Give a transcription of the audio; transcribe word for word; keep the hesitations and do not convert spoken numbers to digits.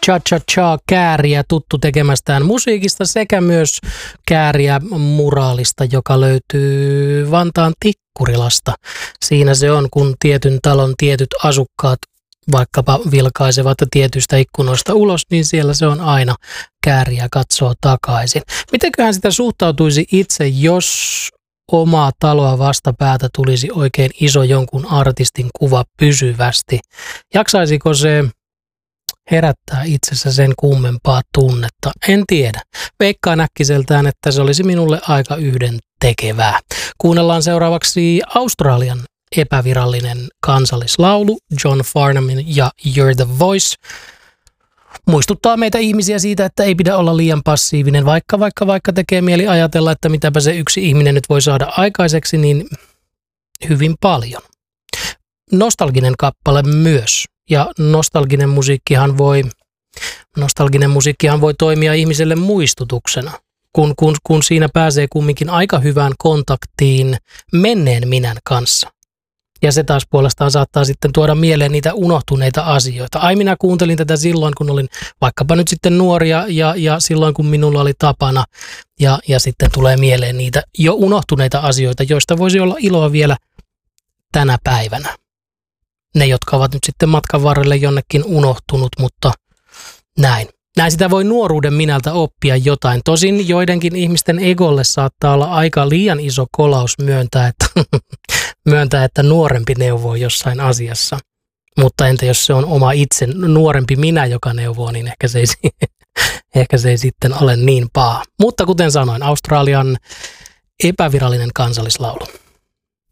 cha-cha-cha kääriä tuttu tekemästään musiikista sekä myös kääriä muraalista, joka löytyy Vantaan Tikkurilasta. Siinä se on, kun tietyn talon tietyt asukkaat vaikkapa vilkaisevat tietyistä ikkunoista ulos, niin siellä se on aina kääriä katsoo takaisin. Mitenköhän sitä suhtautuisi itse, jos omaa taloa vastapäätä tulisi oikein iso jonkun artistin kuva pysyvästi? Jaksaisiko se herättää itsessä sen kummempaa tunnetta? En tiedä. Veikkaan äkkiseltään, että se olisi minulle aika yhdentekevää. Kuunnellaan seuraavaksi Australian epävirallinen kansallislaulu John Farnamin ja You're the Voice. Muistuttaa meitä ihmisiä siitä, että ei pidä olla liian passiivinen, vaikka vaikka vaikka tekee mieli ajatella, että mitäpä se yksi ihminen nyt voi saada aikaiseksi, niin hyvin paljon. Nostalginen kappale myös. Ja nostalginen musiikkihan voi, nostalginen musiikkihan voi toimia ihmiselle muistutuksena, kun, kun, kun siinä pääsee kumminkin aika hyvään kontaktiin menneen minän kanssa. Ja se taas puolestaan saattaa sitten tuoda mieleen niitä unohtuneita asioita. Ai, minä kuuntelin tätä silloin, kun olin vaikkapa nyt sitten nuoria ja, ja silloin, kun minulla oli tapana. Ja, ja sitten tulee mieleen niitä jo unohtuneita asioita, joista voisi olla iloa vielä tänä päivänä. Ne, jotka ovat nyt sitten matkan varrelle jonnekin unohtunut, mutta näin. Näin sitä voi nuoruuden minältä oppia jotain. Tosin joidenkin ihmisten egolle saattaa olla aika liian iso kolaus myöntää, että, myöntää, että nuorempi neuvoo jossain asiassa. Mutta entä jos se on oma itse nuorempi minä, joka neuvoo, niin ehkä se ei, ehkä se ei sitten ole niin paha. Mutta kuten sanoin, Australian epävirallinen kansallislaulu.